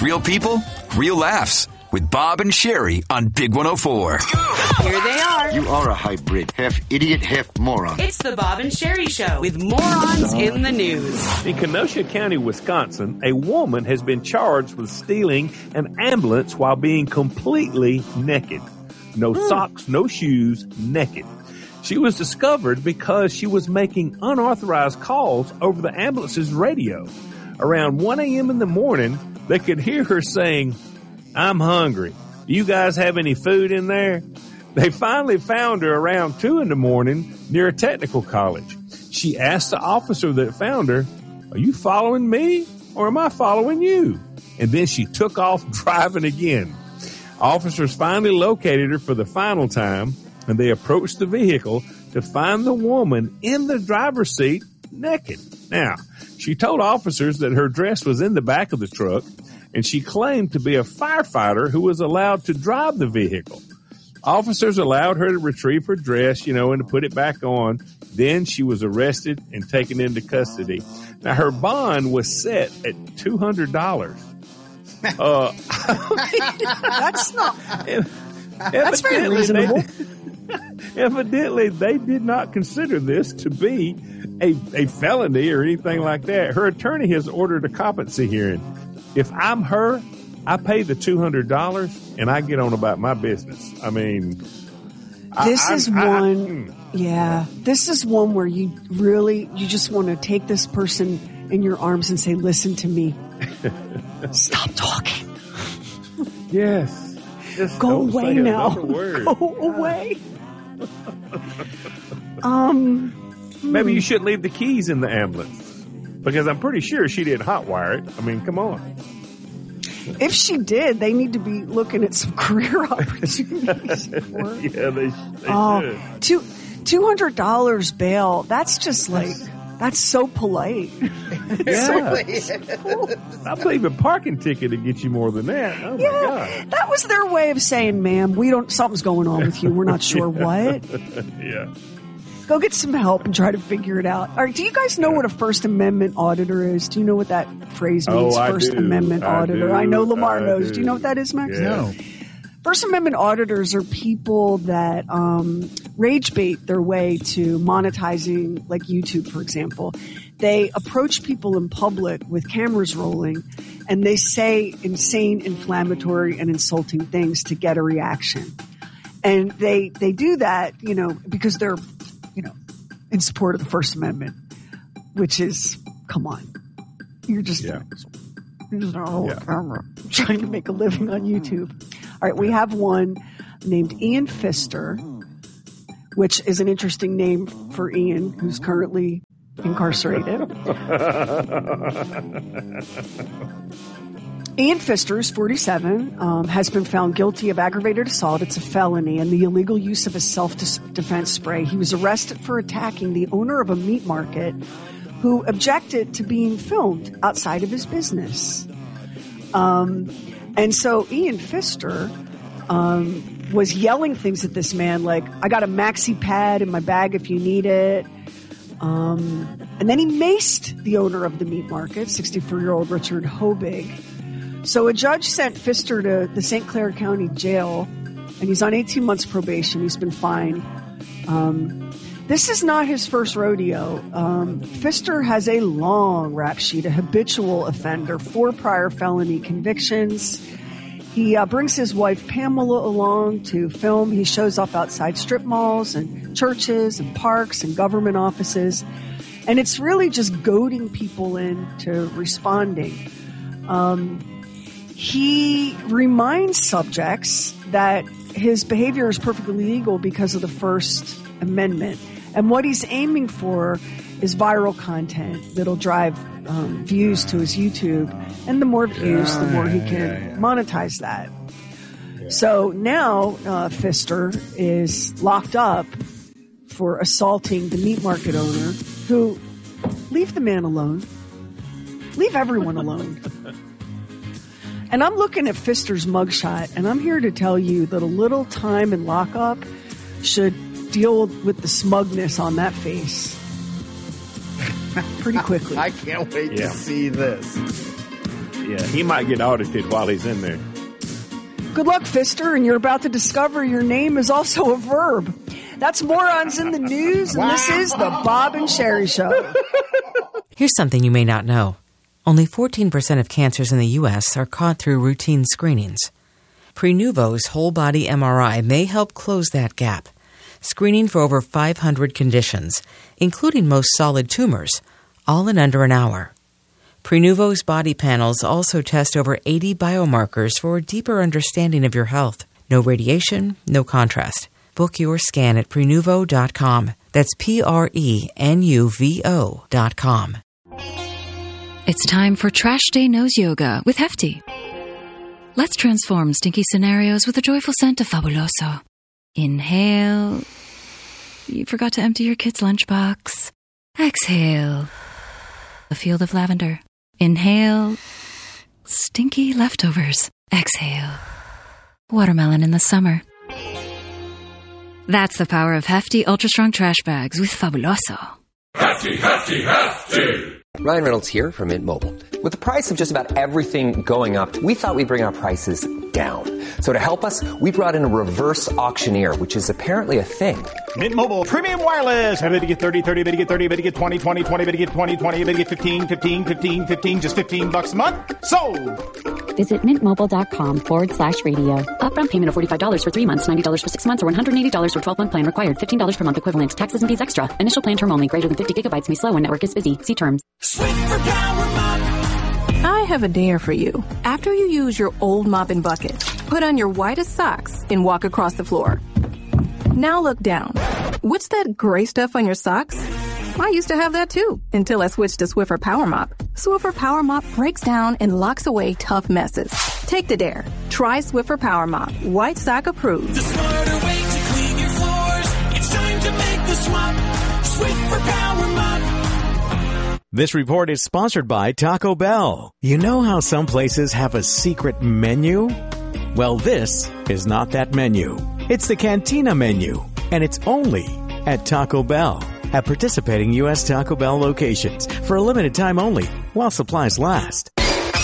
It's real people, real laughs with Bob and Sherry on Big 104. Here they are. You are a hybrid, half idiot, half moron. It's the Bob and Sherry Show with morons in the news. In Kenosha County, Wisconsin, a woman has been charged with stealing an ambulance while being completely naked. No socks, no shoes, naked. She was discovered because she was making unauthorized calls over the ambulance's radio. Around 1 a.m. in the morning, they could hear her saying, "I'm hungry. Do you guys have any food in there?" They finally found her around 2 in the morning near a technical college. She asked the officer that found her, "Are you following me or am I following you?" And then she took off driving again. Officers finally located her for the final time, and they approached the vehicle to find the woman in the driver's seat naked. Now, she told officers that her dress was in the back of the truck, and she claimed to be a firefighter who was allowed to drive the vehicle. Officers allowed her to retrieve her dress, and to put it back on. Then she was arrested and taken into custody. Now, her bond was set at $200. That's not... That's very Evidently, reasonable. Evidently, they did not consider this to be a felony or anything like that. Her attorney has ordered a competency hearing. If I'm her, I pay the $200 and I get on about my business. I mean, this is one where you just want to take this person in your arms and say, "Listen to me. Stop talking. Yes. Just Go don't away say now. another word. Go away." Maybe you shouldn't leave the keys in the ambulance, because I'm pretty sure she didn't hotwire it. I mean, come on. If she did, they need to be looking at some career opportunities for her. Yeah, they should. $200 bail. That's just like, that's so polite. Yeah. I believe a parking ticket to get you more than that. Oh my God. That was their way of saying, "Ma'am, something's going on with you. We're not sure what. Yeah. Go get some help and try to figure it out." All right, do you guys know what a First Amendment auditor is? Do you know what that phrase means? I First do. Amendment auditor. I know Lamar knows. Do you know what that is, Max? Yeah. No. First Amendment auditors are people that rage bait their way to monetizing, like YouTube, for example. They approach people in public with cameras rolling, and they say insane, inflammatory, and insulting things to get a reaction. And they do that, because they're, in support of the First Amendment, which is, come on, you're just on a camera trying to make a living on YouTube. All right, we have one named Ian Pfister, which is an interesting name for Ian, who's currently incarcerated. Ian Pfister is 47, has been found guilty of aggravated assault. It's a felony, and the illegal use of a self-defense spray. He was arrested for attacking the owner of a meat market who objected to being filmed outside of his business. And so Ian Pfister was yelling things at this man like, "I got a maxi pad in my bag if you need it." And then he maced the owner of the meat market, 64-year-old Richard Hobig. So a judge sent Pfister to the St. Clair County Jail, and he's on 18 months probation. He's been fined. This is not his first rodeo. Pfister has a long rap sheet, a habitual offender, 4 prior felony convictions. He brings his wife Pamela along to film. He shows up outside strip malls and churches and parks and government offices. And it's really just goading people into responding. He reminds subjects that his behavior is perfectly legal because of the First Amendment. And what he's aiming for is viral content that'll drive views to his YouTube. And the more views, the more he can monetize that. Yeah. So now Pfister is locked up for assaulting the meat market owner who, leave the man alone. Leave everyone alone. And I'm looking at Pfister's mugshot, and I'm here to tell you that a little time in lockup should deal with the smugness on that face pretty quickly. I can't wait to see this. Yeah, he might get audited while he's in there. Good luck, Fister, and you're about to discover your name is also a verb. That's Morons in the News, and this is the Bob and Sherry Show. Here's something you may not know. Only 14% of cancers in the U.S. are caught through routine screenings. Prenuvo's whole-body MRI may help close that gap, screening for over 500 conditions, including most solid tumors, all in under an hour. Prenuvo's body panels also test over 80 biomarkers for a deeper understanding of your health. No radiation, no contrast. Book your scan at Prenuvo.com. That's Prenuvo.com. It's time for Trash Day Nose Yoga with Hefty. Let's transform stinky scenarios with a joyful scent of Fabuloso. Inhale. You forgot to empty your kid's lunchbox. Exhale. A field of lavender. Inhale. Stinky leftovers. Exhale. Watermelon in the summer. That's the power of Hefty Ultra Strong Trash Bags with Fabuloso. Hefty, Hefty, Hefty! Ryan Reynolds here from Mint Mobile. With the price of just about everything going up, we thought we'd bring our prices down. So to help us, we brought in a reverse auctioneer, which is apparently a thing. Mint Mobile Premium Wireless. How to get 30, 30, bit to get 30, bit to get 20, 20, 20, bit to get 20, 20, bit to get 15, 15, 15, 15, just $15 a month. Sold! Visit mintmobile.com/radio. Upfront payment of $45 for 3 months, $90 for 6 months, or $180 for 12-month plan required. $15 per month equivalent. Taxes and fees extra. Initial plan term only. Greater than 50 gigabytes may slow when network is busy. See terms. Swiffer Power Mop. I have a dare for you. After you use your old mopping bucket, put on your whitest socks and walk across the floor. Now look down. What's that gray stuff on your socks? I used to have that too, until I switched to Swiffer Power Mop. Swiffer Power Mop breaks down and locks away tough messes. Take the dare. Try Swiffer Power Mop. White sock approved. The smarter way to clean your floors. It's time to make the swap. Swiffer Power Mop. This report is sponsored by Taco Bell. You know how some places have a secret menu? Well, this is not that menu. It's the Cantina menu, and it's only at Taco Bell. At participating U.S. Taco Bell locations for a limited time only, while supplies last.